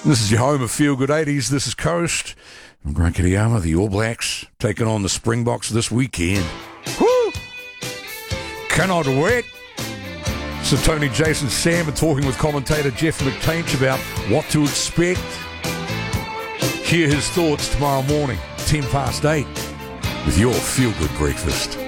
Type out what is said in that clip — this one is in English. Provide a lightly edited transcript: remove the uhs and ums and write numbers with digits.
This is your home of Feel Good 80s. This is Coast. I'm Grant Kitayama, the All Blacks, taking on the Springboks this weekend. Woo! Cannot wait. So Tony, Jason, Sam are talking with commentator Jeff McTainch about what to expect. Hear his thoughts tomorrow morning, 8:10, with your Feel Good breakfast.